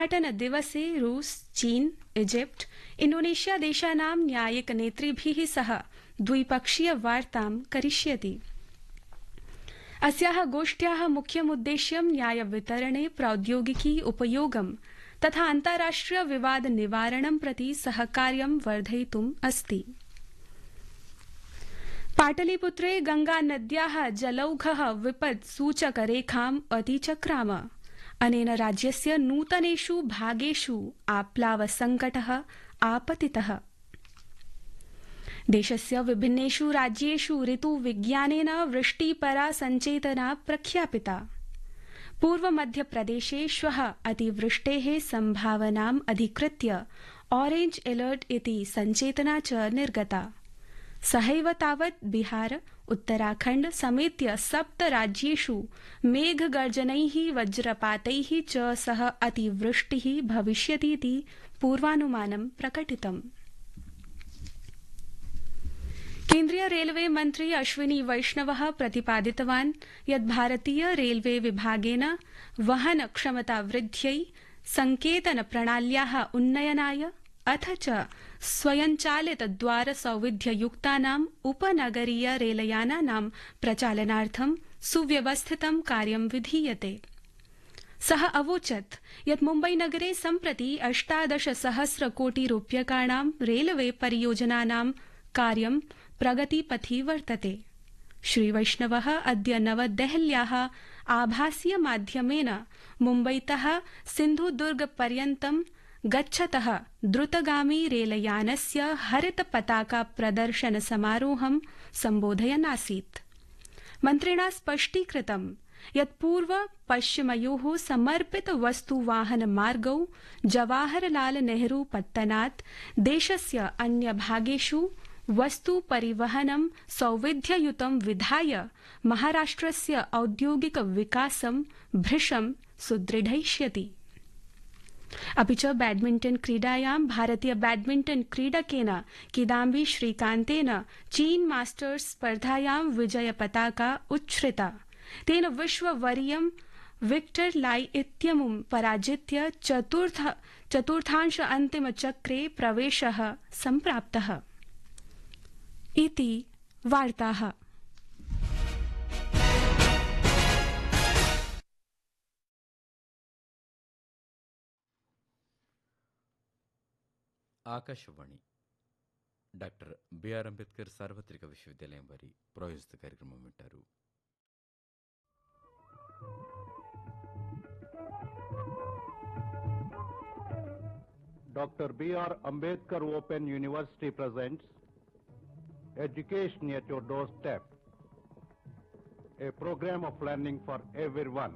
उद्घाटनदिवसे रूस, चीन, Egypt, Indonesia देशानां न्यायिकनेतृभिः सह द्विपक्षीय वार्तां करिष्यति। अस्याः गोष्ठ्याः मुख्यमुद्देश्यं न्यायवितरणे प्रौद्योगिकी उपयोगं तथा अन्ताराष्ट्रिय विवाद निवारणं प्रति सहकार्यं वर्धयितुम् अस्ति। पाटलिपुत्रे गंगानद्याः जलौघः विपत्सूचकरेखाम् अतिचक्राम। अनेन राज्यस्य नूतनेषु भागेषु आप्लावसङ्कटः आपतितः। देशस्य विभिन्नेषु राज्येषु ऋतुविज्ञानेन वृष्टिपरा सञ्चेतना प्रख्यापिता। पूर्वमध्यप्रदेशे श्वः अतिवृष्टेः सम्भावनाम् अधिकृत्य ऑरेंज अलर्ट इति सञ्चेतना च निर्गता। सहैव तावत् बिहार, उत्तराखण्ड समेत्य 7 राज्येषु मेघगर्जनैः वज्रपातैः च सह अतिवृष्टिः भविष्यतीति पूर्वानुमानं प्रकटितम्। केन्द्रीय रेलवे मन्त्री अश्विनी वैष्णवः प्रतिपादितवान् यत् भारतीय रेलवे विभागेन वहन क्षमतावृद्ध्यै संकेतन प्रणाल्याः उन्नयनाय अथ च स्वयंचालित द्वार सौविध्ययुक्तानाम् उपनगरीय रेलयानानां प्रचालनार्थं सुव्यवस्थितं कार्यं विधीयते। सः अवोचत् यत् मुम्बईनगरे सम्प्रति 18,000 कोटिरूप्यकाणां रेलवे परियोजनानां कार्यं प्रगतिपथि वर्तते। श्रीवैष्णवः अद्य नवदेहल्याः आभासीय माध्यमेन मुम्बईतः सिन्धुदुर्गपर्यन्तं गच्छतः द्रुतगामी रेलयानस्य हरित पताका प्रदर्शन समारोहं सम्बोधयन् आसीत्। मन्त्रिणा स्पष्टीकृतं यत् पूर्व पश्चिमयोः समर्पित वस्तुवाहन मार्गौ जवाहरलाल नेहरू पत्तनात् देशस्य अन्यभागेषु वस्तु परिवहनं सौविध्ययुतं विधाय महाराष्ट्रस्य औद्योगिक विकासं भृशं सुदृढयिष्यति। अपि च बैडमिण्टन क्रीडायां भारतीय बैडमिण्टन क्रीडकेन किदाम्बी श्रीकान्तेन चीन मास्टर्स स्पर्धायां विजय पताका उच्छ्रिता। तेन विश्ववरीयं विक्टर लाई इत्यमुं पराजित्य चतुर्थांश अन्तिमचक्रे प्रवेशः सम्प्राप्तः। इति वार्ताः। ఆకాశవాణి డాక్టర్ బిఆర్ అంబేద్కర్ సార్వత్రిక విశ్వవిద్యాలయం వారి ప్రాయోజిత కార్యక్రమం వింటారు. Dr. B.R. Ambedkar Open University presents Education at Your Doorstep, a program of learning for everyone.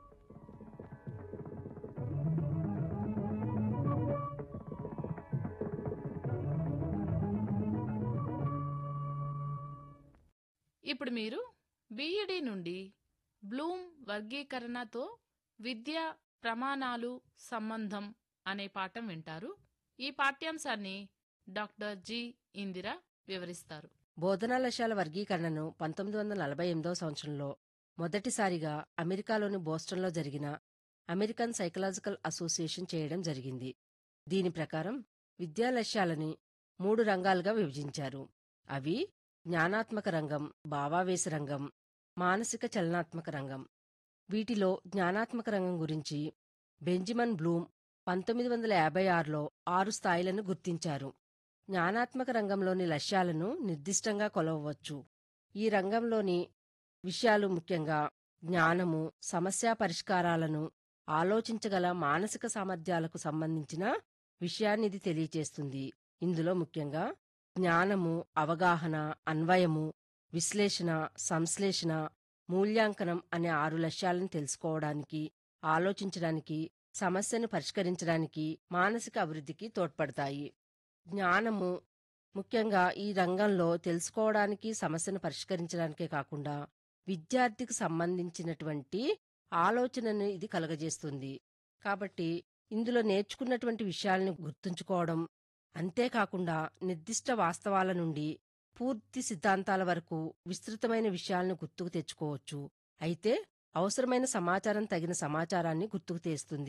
ఇప్పుడు మీరు బీఈడీ నుండి బ్లూమ్ వర్గీకరణతో విద్యా ప్రమాణాలు సంబంధం అనే పాఠం వింటారు. ఈ పాఠ్యాంశాన్ని డాక్టర్ జి ఇందిర వివరిస్తారు. బోధనా లక్ష్యాల వర్గీకరణను 1948వ సంవత్సరంలో మొదటిసారిగా అమెరికాలోని బోస్టన్లో జరిగిన అమెరికన్ సైకలాజికల్ అసోసియేషన్ చేయడం జరిగింది. దీని ప్రకారం విద్యా లక్ష్యాలని 3 రంగాలుగా విభజించారు. అవి జ్ఞానాత్మక రంగం, భావావేశ రంగం, మానసిక చలనాత్మక రంగం. వీటిలో జ్ఞానాత్మక రంగం గురించి బెంజమిన్ బ్లూమ్ 1956లో 6 స్థాయిలను గుర్తించారు. జ్ఞానాత్మక రంగంలోని లక్ష్యాలను నిర్దిష్టంగా కొలవవచ్చు. ఈ రంగంలోని విషయాలు ముఖ్యంగా జ్ఞానము, సమస్యా పరిష్కారాలను, ఆలోచించగల మానసిక సామర్థ్యాలకు సంబంధించిన విషయాన్ని ఇది తెలియచేస్తుంది. ఇందులో ముఖ్యంగా జ్ఞానము, అవగాహన, అన్వయము, విశ్లేషణ, సంశ్లేషణ, మూల్యాంకనం అనే 6 లక్ష్యాలను తెలుసుకోవడానికి, ఆలోచించడానికి, సమస్యను పరిష్కరించడానికి, మానసిక అభివృద్ధికి తోడ్పడతాయి. జ్ఞానము ముఖ్యంగా ఈ రంగంలో తెలుసుకోవడానికి, సమస్యను పరిష్కరించడానికే కాకుండా విద్యార్థికి సంబంధించినటువంటి ఆలోచనను ఇది కలగజేస్తుంది. కాబట్టి ఇందులో నేర్చుకున్నటువంటి విషయాలను గుర్తుంచుకోవడం, అంతేకాకుండా నిర్దిష్ట వాస్తవాల నుండి పూర్తి సిద్ధాంతాల వరకు విస్తృతమైన విషయాలను గుర్తుకు తెచ్చుకోవచ్చు. అయితే అవసరమైన సమాచారం తగిన సమాచారాన్ని గుర్తుకు తెస్తుంది.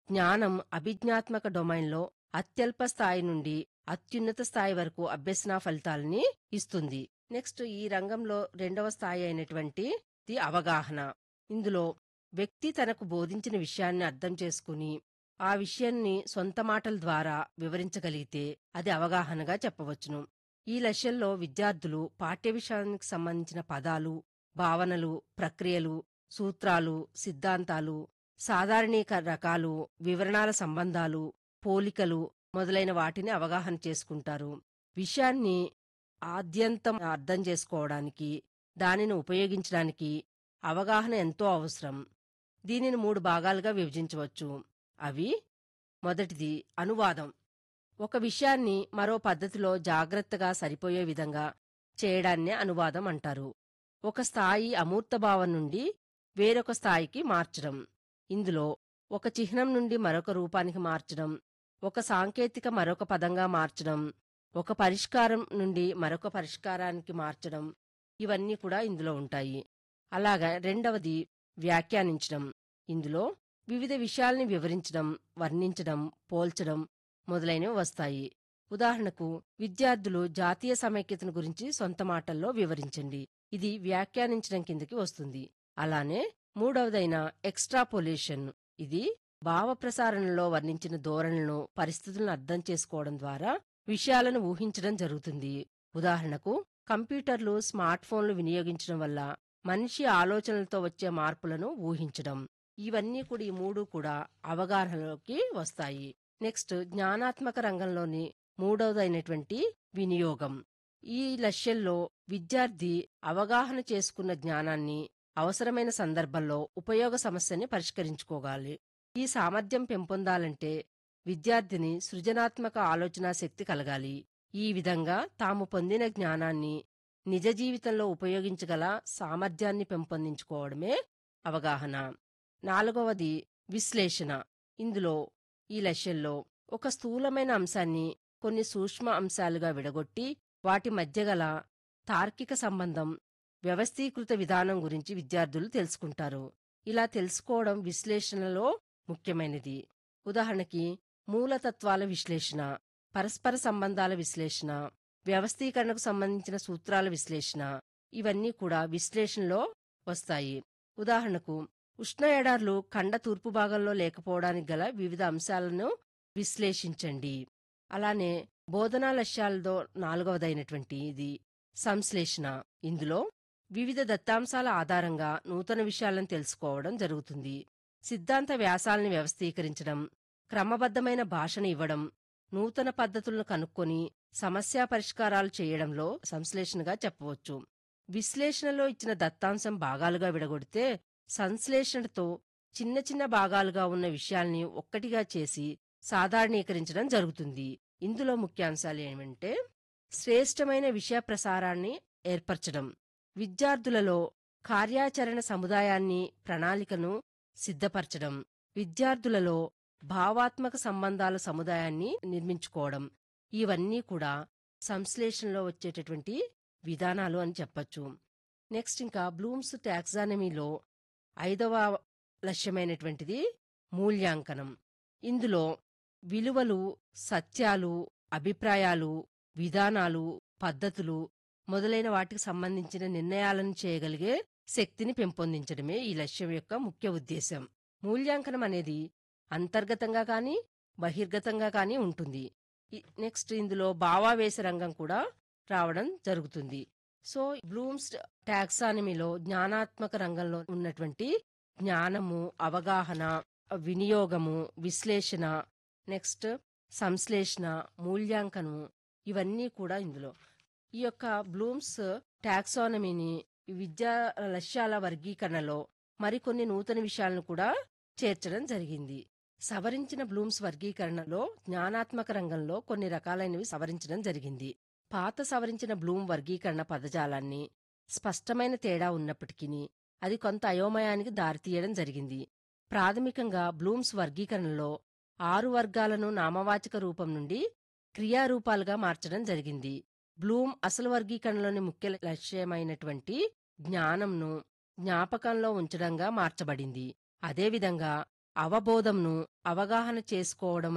జ్ఞానం అభిజ్ఞాత్మక డొమైన్లో అత్యల్ప స్థాయి నుండి అత్యున్నత స్థాయి వరకు అభ్యసన ఫలితాలని ఇస్తుంది. నెక్స్ట్ ఈ రంగంలో రెండవ స్థాయి అయినటువంటి అవగాహన. ఇందులో వ్యక్తి తనకు బోధించిన విషయాన్ని అర్థం చేసుకుని ఆ విషయాన్ని సొంత మాటల ద్వారా వివరించగలిగితే అది అవగాహనగా చెప్పవచ్చును. ఈ లక్ష్యంలో విద్యార్థులు పాఠ్య విషయానికి సంబంధించిన పదాలు, భావనలు, ప్రక్రియలు, సూత్రాలు, సిద్ధాంతాలు, సాధారణీక రకాలు, వివరణాల సంబంధాలు, పోలికలు మొదలైన వాటిని అవగాహన చేసుకుంటారు. విషయాన్ని ఆద్యంతం అర్థం చేసుకోవడానికి, దానిని ఉపయోగించడానికి అవగాహన ఎంతో అవసరం. దీనిని 3 భాగాలుగా విభజించవచ్చు. అవి: మొదటిది అనువాదం. ఒక విషయాన్ని మరో పద్ధతిలో జాగ్రత్తగా సరిపోయే విధంగా చేయడాన్నే అనువాదం అంటారు. ఒక స్థాయి అమూర్త భావం నుండి వేరొక స్థాయికి మార్చడం. ఇందులో ఒక చిహ్నం నుండి మరొక రూపానికి మార్చడం, ఒక సాంకేతిక మరొక పదంగా మార్చడం, ఒక పరిష్కారం నుండి మరొక పరిష్కారానికి మార్చడం, ఇవన్నీ కూడా ఇందులో ఉంటాయి. అలాగా రెండవది వ్యాఖ్యానించడం. ఇందులో వివిధ విషయాల్ని వివరించడం, వర్ణించడం, పోల్చడం మొదలైనవి వస్తాయి. ఉదాహరణకు, విద్యార్థులు జాతీయ సమైక్యతను గురించి సొంత మాటల్లో వివరించండి. ఇది వ్యాఖ్యానించడం కిందకి వస్తుంది. అలానే మూడవదైన ఎక్స్ట్రాపోలేషన్. ఇది భావప్రసారణలో వర్ణించిన ధోరణులను, పరిస్థితులను అర్థం చేసుకోవడం ద్వారా విషయాలను ఊహించడం జరుగుతుంది. ఉదాహరణకు, కంప్యూటర్లు, స్మార్ట్ ఫోన్లు వినియోగించడం వల్ల మనిషి ఆలోచనలతో వచ్చే మార్పులను ఊహించడం. ఇవన్నీ కూడా ఈ 3 కూడా అవగాహనలోకి వస్తాయి. నెక్స్ట్ జ్ఞానాత్మక రంగంలోని మూడవదైనటువంటి వినియోగం. ఈ లక్ష్యంలో విద్యార్థి అవగాహన చేసుకున్న జ్ఞానాన్ని అవసరమైన సందర్భంలో ఉపయోగ సమస్యని పరిష్కరించుకోగాలి. ఈ సామర్థ్యం పెంపొందాలంటే విద్యార్థిని సృజనాత్మక ఆలోచనా శక్తి కలగాలి. ఈ విధంగా తాము పొందిన జ్ఞానాన్ని నిజ జీవితంలో ఉపయోగించగల సామర్థ్యాన్ని పెంపొందించుకోవడమే అవగాహన. 4వది విశ్లేషణ. ఇందులో ఈ లక్ష్యంలో ఒక స్థూలమైన అంశాన్ని కొన్ని సూక్ష్మ అంశాలుగా విడగొట్టి వాటి మధ్య గల తార్కిక సంబంధం, వ్యవస్థీకృత విధానం గురించి విద్యార్థులు తెలుసుకుంటారు. ఇలా తెలుసుకోవడం విశ్లేషణలో ముఖ్యమైనది. ఉదాహరణకి, మూలతత్వాల విశ్లేషణ, పరస్పర సంబంధాల విశ్లేషణ, వ్యవస్థీకరణకు సంబంధించిన సూత్రాల విశ్లేషణ, ఇవన్నీ కూడా విశ్లేషణలో వస్తాయి. ఉదాహరణకు, ఉష్ణ ఎడార్లు ఖండ తూర్పు భాగంలో లేకపోవడానికి గల వివిధ అంశాలను విశ్లేషించండి. అలానే బోధనా లక్ష్యాలతో 4వదైనటువంటి ఇది సంశ్లేషణ. ఇందులో వివిధ దత్తాంశాల ఆధారంగా నూతన విషయాలను తెలుసుకోవడం జరుగుతుంది. సిద్ధాంత వ్యాసాల్ని వ్యవస్థీకరించడం, క్రమబద్ధమైన భాషను ఇవ్వడం, నూతన పద్ధతులను కనుక్కొని సమస్యా పరిష్కారాలు చేయడంలో సంశ్లేషణగా చెప్పవచ్చు. విశ్లేషణలో ఇచ్చిన దత్తాంశం భాగాలుగా విడగొడితే సంశ్లేషణతో చిన్న చిన్న భాగాలుగా ఉన్న విషయాల్ని ఒక్కటిగా చేసి సాధారణీకరించడం జరుగుతుంది. ఇందులో ముఖ్యాంశాలు ఏమంటే, శ్రేష్టమైన విషయ ప్రసారాన్ని ఏర్పరచడం, విద్యార్థులలో కార్యాచరణ సముదాయాన్ని, ప్రణాళికను సిద్ధపరచడం, విద్యార్థులలో భావాత్మక సంబంధాల సముదాయాన్ని నిర్మించుకోవడం, ఇవన్నీ కూడా సంశ్లేషణలో వచ్చేటటువంటి విధానాలు అని చెప్పచ్చు. నెక్స్ట్ ఇంకా బ్లూమ్స్ టాక్సానమీలో 5వ లక్ష్యమైనటువంటిది మూల్యాంకనం. ఇందులో విలువలు, సత్యాలు, అభిప్రాయాలు, విధానాలు, పద్ధతులు మొదలైన వాటికి సంబంధించిన నిర్ణయాలను చేయగలిగే శక్తిని పెంపొందించడమే ఈ లక్ష్యం యొక్క ముఖ్య ఉద్దేశం. మూల్యాంకనం అనేది అంతర్గతంగా కానీ బహిర్గతంగా కానీ ఉంటుంది. నెక్స్ట్ ఇందులో భావావేశ రంగం కూడా రావడం జరుగుతుంది. సో బ్లూమ్స్ టాక్సానమీలో జ్ఞానాత్మక రంగంలో ఉన్నటువంటి జ్ఞానము, అవగాహన, వినియోగము, విశ్లేషణ, నెక్స్ట్ సంశ్లేషణ, మూల్యాంకనము, ఇవన్నీ కూడా ఇందులో. ఈ యొక్క బ్లూమ్స్ టాక్సానమీని విద్యా లక్ష్యాల వర్గీకరణలో మరికొన్ని నూతన విషయాలను కూడా చేర్చడం జరిగింది. సవరించిన బ్లూమ్స్ వర్గీకరణలో జ్ఞానాత్మక రంగంలో కొన్ని రకాలైనవి సవరించడం జరిగింది. పాత సవరించిన బ్లూమ్ వర్గీకరణ పదజాలాన్ని స్పష్టమైన తేడా ఉన్నప్పటికీ అది కొంత అయోమయానికి దారితీయడం జరిగింది. ప్రాథమికంగా బ్లూమ్స్ వర్గీకరణలో 6 వర్గాలను నామవాచక రూపం నుండి క్రియారూపాలుగా మార్చడం జరిగింది. బ్లూమ్ అసలు వర్గీకరణలోని ముఖ్య లక్ష్యమైనటువంటి జ్ఞానంను జ్ఞాపకంలో ఉంచడంగా మార్చబడింది. అదేవిధంగా అవబోధంను అవగాహన చేసుకోవడం